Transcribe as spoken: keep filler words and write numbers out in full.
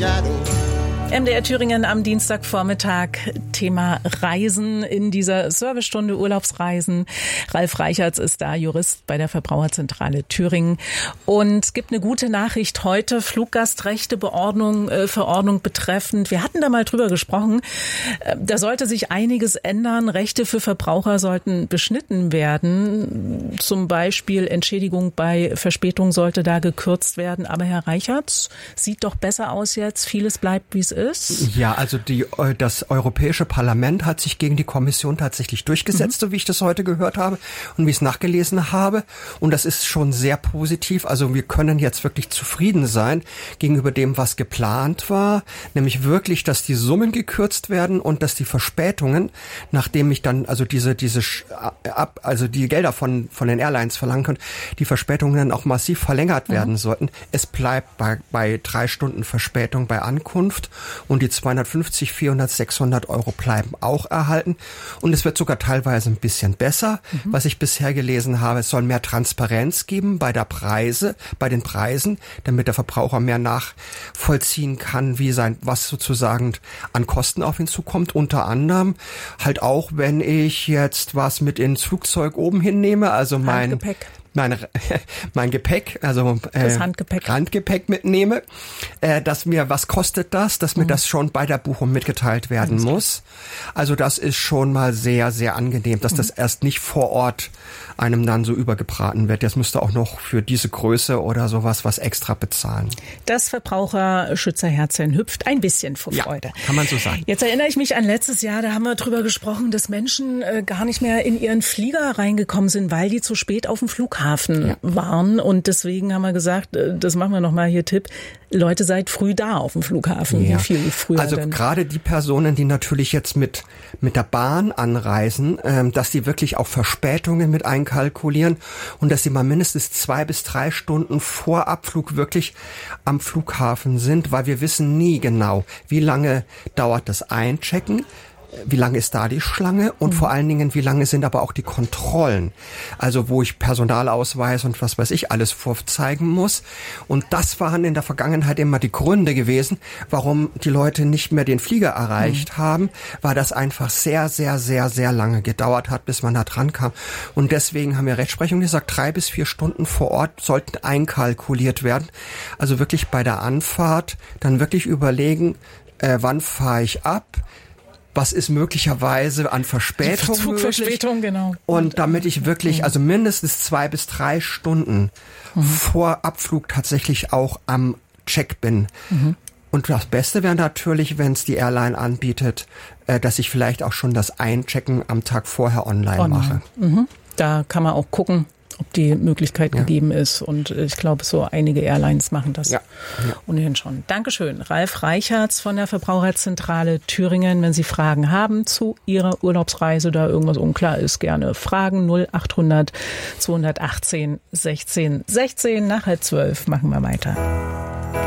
shadow. M D R Thüringen am Dienstagvormittag, Thema Reisen in dieser Servicestunde, Urlaubsreisen. Ralf Reichertz ist da, Jurist bei der Verbraucherzentrale Thüringen. Und es gibt eine gute Nachricht heute, Fluggastrechte, Beordnung, äh, Verordnung betreffend. Wir hatten da mal drüber gesprochen. Äh, da sollte sich einiges ändern. Rechte für Verbraucher sollten beschnitten werden. Zum Beispiel Entschädigung bei Verspätung sollte da gekürzt werden. Aber Herr Reichertz, sieht doch besser aus jetzt. Vieles bleibt, wie es ist. Ja, also die, das Europäische Parlament hat sich gegen die Kommission tatsächlich durchgesetzt, mhm. so wie ich das heute gehört habe und wie ich es nachgelesen habe. Und das ist schon sehr positiv. Also wir können jetzt wirklich zufrieden sein gegenüber dem, was geplant war. Nämlich wirklich, dass die Summen gekürzt werden und dass die Verspätungen, nachdem ich dann also diese, diese, ab, also die Gelder von, von den Airlines verlangen können, die Verspätungen dann auch massiv verlängert mhm. werden sollten. Es bleibt bei, bei drei Stunden Verspätung bei Ankunft. Und die zweihundertfünfzig, vierhundert, sechshundert Euro bleiben auch erhalten. Und es wird sogar teilweise ein bisschen besser. Mhm. Was ich bisher gelesen habe, es soll mehr Transparenz geben bei der Preise, bei den Preisen, damit der Verbraucher mehr nachvollziehen kann, wie sein, was sozusagen an Kosten auf ihn zukommt. Unter anderem halt auch, wenn ich jetzt was mit ins Flugzeug oben hinnehme, also mein Handgepäck. Mein, mein Gepäck, also äh, das Handgepäck. Handgepäck mitnehme, äh, dass mir, was kostet das, dass mir mhm. das schon bei der Buchung mitgeteilt werden Ganz muss. Klar. Also das ist schon mal sehr, sehr angenehm, dass mhm. das erst nicht vor Ort einem dann so übergebraten wird. Jetzt müsste auch noch für diese Größe oder sowas was extra bezahlen. Das Verbraucherschützerherzchen hüpft ein bisschen vor Freude. Ja, kann man so sagen. Jetzt erinnere ich mich an letztes Jahr, da haben wir drüber gesprochen, dass Menschen äh, gar nicht mehr in ihren Flieger reingekommen sind, weil die zu spät auf dem Flughafen ja. waren. Und deswegen haben wir gesagt, äh, das machen wir nochmal hier Tipp, Leute, seid früh da auf dem Flughafen. Ja. Wie viel früher Also denn? Gerade die Personen, die natürlich jetzt mit mit der Bahn anreisen, ähm, dass die wirklich auch Verspätungen mit einkalkulieren und dass sie mal mindestens zwei bis drei Stunden vor Abflug wirklich am Flughafen sind, weil wir wissen nie genau, wie lange dauert das Einchecken. Wie lange ist da die Schlange und mhm. vor allen Dingen, wie lange sind aber auch die Kontrollen? Also wo ich Personalausweis und was weiß ich alles vorzeigen muss. Und das waren in der Vergangenheit immer die Gründe gewesen, warum die Leute nicht mehr den Flieger erreicht mhm. haben, weil das einfach sehr, sehr, sehr, sehr lange gedauert hat, bis man da dran kam. Und deswegen haben wir Rechtsprechung gesagt, drei bis vier Stunden vor Ort sollten einkalkuliert werden. Also wirklich bei der Anfahrt dann wirklich überlegen, äh, wann fahre ich ab? Was ist möglicherweise an Verspätung Zugverspätung, möglich? Genau. Und damit ich wirklich, also mindestens zwei bis drei Stunden mhm. vor Abflug tatsächlich auch am Check bin. Mhm. Und das Beste wäre natürlich, wenn es die Airline anbietet, äh, dass ich vielleicht auch schon das Einchecken am Tag vorher online, online. mache. Mhm. Da kann man auch gucken, ob die Möglichkeit ja. gegeben ist. Und ich glaube, so einige Airlines machen das ja. Ja. ohnehin schon. Dankeschön. Ralf Reichertz von der Verbraucherzentrale Thüringen. Wenn Sie Fragen haben zu Ihrer Urlaubsreise, da irgendwas unklar ist, gerne fragen. null achthundert zweihundertachtzehn sechzehn sechzehn. Nach halb zwölf machen wir weiter.